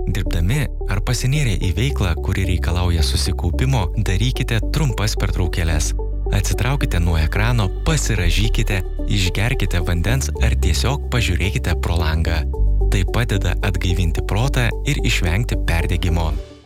Dirbdami ar pasinėrę į veiklą, kuri reikalauja susikaupimo, darykite trumpas pertraukėles. Atsitraukite nuo ekrano, pasirąžykite, išgerkite vandens ar tiesiog pažiūrėkite pro langą. Tai padeda atgaivinti protą ir išvengti perdegimo.